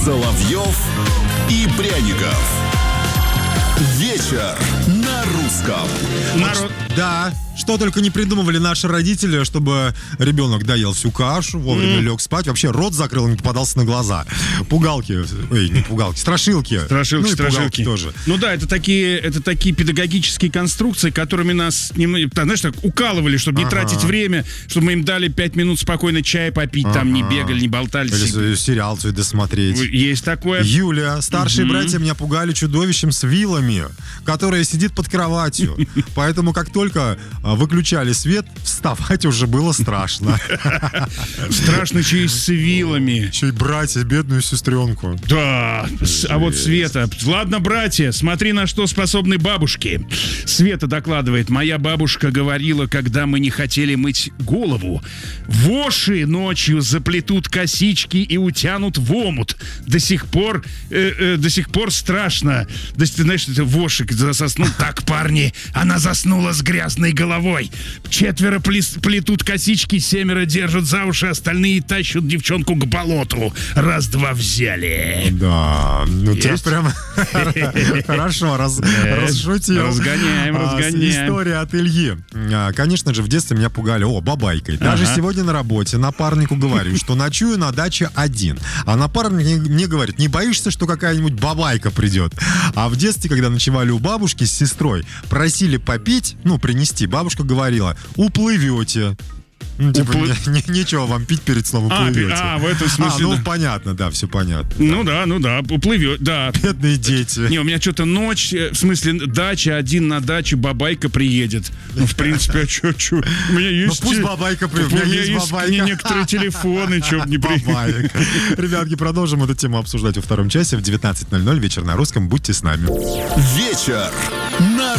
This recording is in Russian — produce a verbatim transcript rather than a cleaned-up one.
Соловьев и Пряников. Вечер на русском. Народ... Да, что только не придумывали наши родители, чтобы ребенок доел всю кашу, вовремя mm. лег спать, вообще рот закрыл, не попадался на глаза. Пугалки, ой, не пугалки, страшилки. Страшилки, ну, и страшилки. тоже. Ну да, это такие, это такие педагогические конструкции, которыми нас, знаешь, так укалывали, чтобы не ага. тратить время, чтобы мы им дали пять минут спокойно чай попить, ага. там не бегали, не болтали. Или сериал свой досмотреть. Есть такое. Юля, старшие mm-hmm. братья меня пугали чудовищем с вилами, которое сидит под кроватью. Поэтому как только выключали свет, вставать уже было страшно. Страшно еще и с вилами. Еще и братья, бедную сестренку. Да, а вот Света. Ладно, братья, смотри, на что способны бабушки. Света докладывает: моя бабушка говорила, когда мы не хотели мыть голову, воши ночью заплетут косички и утянут в омут. До сих пор, э, э, до сих пор страшно. Да, ты знаешь, это вошик заснул. Так, парни, она заснула с грязной головой. Четверо плетут косички, семеро держат за уши, остальные тащат девчонку к болоту. Раз-два взяли. Да, ну ты прям хорошо расшутил. Разгоняем, разгоняем. История от Ильи. Конечно же, в детстве меня пугали, о, бабайкой. Даже сегодня на работе напарнику говорю, что ночую на даче один. А напарник мне говорит: не боишься, что какая-нибудь бабайка придет? А в детстве, когда ночевали у бабушки с сестрой, просили попить, ну, принести, бабушка говорила: уплывете. Ну, типа, Уплы... не, не, нечего вам пить перед сном, уплывете. А, а, в этом смысле, а, ну, да. понятно, да, все понятно. Ну да, ну да, уплывет, да. Бедные дети. Не, у меня что-то ночь, в смысле дача, один на даче, бабайка приедет. Ну, в принципе, а что, что? У меня есть... Ну, пусть бабайка приедет, у меня есть бабайка. Некоторые телефоны, что не приедет. Ребятки, продолжим эту тему обсуждать во втором часе в девятнадцать ноль ноль. Вечер на русском, будьте с нами. Вечер на